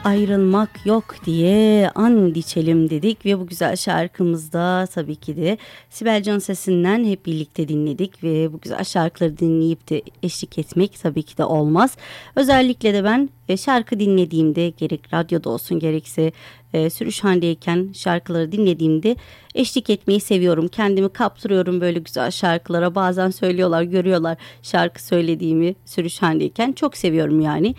ayrılmak yok diye and içelim dedik ve bu güzel şarkımızda tabii ki de Sibel Can sesinden hep birlikte dinledik ve bu güzel şarkıları dinleyip de eşlik etmek tabii ki de olmaz. Özellikle de ben şarkı dinlediğimde gerek radyoda olsun gerekse sürüş halindeyken şarkıları dinlediğimde eşlik etmeyi seviyorum. Kendimi kaptırıyorum böyle güzel şarkılara. Bazen söylüyorlar, görüyorlar şarkı söylediğimi sürüş halindeyken. Çok seviyorum yani.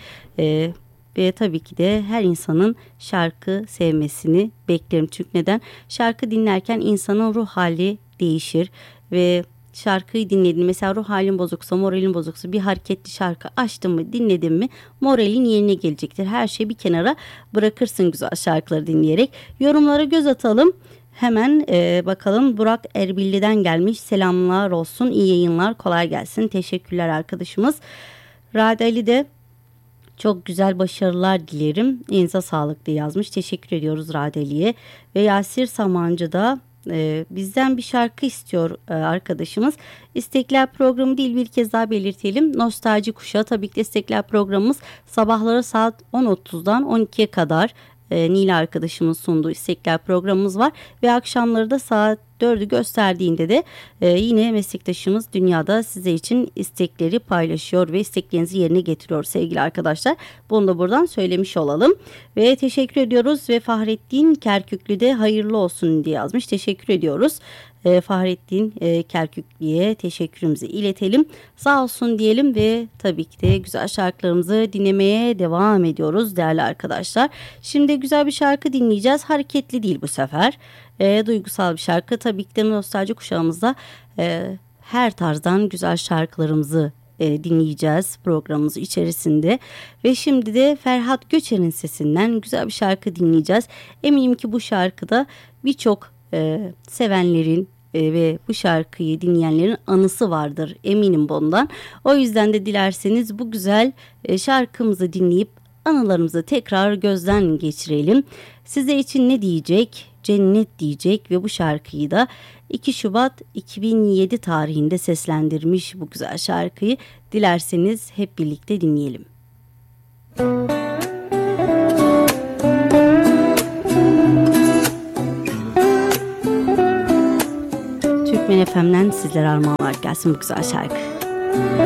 Ve tabii ki de her insanın şarkı sevmesini beklerim. Çünkü neden? Şarkı dinlerken insanın ruh hali değişir ve şarkıyı dinledin. Mesela ruh halin bozuksa, moralin bozuksa bir hareketli şarkı açtın mı, dinledin mi moralin yerine gelecektir. Her şeyi bir kenara bırakırsın güzel şarkıları dinleyerek. Yorumlara göz atalım. Hemen bakalım. Burak Erbilli'den gelmiş. Selamlar olsun, iyi yayınlar, kolay gelsin. Teşekkürler arkadaşımız. Rade Ali de çok güzel başarılar dilerim. Elinize sağlık diye yazmış. Teşekkür ediyoruz Radeli'ye. Ve Yasir Samancı da bizden bir şarkı istiyor arkadaşımız. İstekler programı değil, bir kez daha belirtelim. Nostalji Kuşağı, tabii ki istekler programımız sabahları saat 10.30'dan 12'ye kadar Nil arkadaşımın sunduğu istekler programımız var. Ve akşamları da saat 4'ü gösterdiğinde de yine meslektaşımız Dünyada size için istekleri paylaşıyor ve isteklerinizi yerine getiriyor sevgili arkadaşlar. Bunu da buradan söylemiş olalım. Ve teşekkür ediyoruz ve Fahrettin Kerküklü'de hayırlı olsun diye yazmış. Teşekkür ediyoruz. Fahrettin Kerküklü'ye teşekkürümüzü iletelim. Sağ olsun diyelim ve tabii ki de güzel şarkılarımızı dinlemeye devam ediyoruz değerli arkadaşlar. Şimdi güzel bir şarkı dinleyeceğiz. Hareketli değil bu sefer. Duygusal bir şarkı. Tabii ki de nostalji kuşağımızda her tarzdan güzel şarkılarımızı dinleyeceğiz programımız içerisinde. Ve şimdi de Ferhat Göçer'in sesinden güzel bir şarkı dinleyeceğiz. Eminim ki bu şarkıda birçok sevenlerin ve bu şarkıyı dinleyenlerin anısı vardır. Eminim bundan. O yüzden de dilerseniz bu güzel şarkımızı dinleyip anılarımızı tekrar gözden geçirelim. Size için ne diyecek? Cennet diyecek ve bu şarkıyı da 2 Şubat 2007 tarihinde seslendirmiş bu güzel şarkıyı. Dilerseniz hep birlikte dinleyelim. Türkmen FM'den sizlere armağanlar gelsin bu güzel şarkı.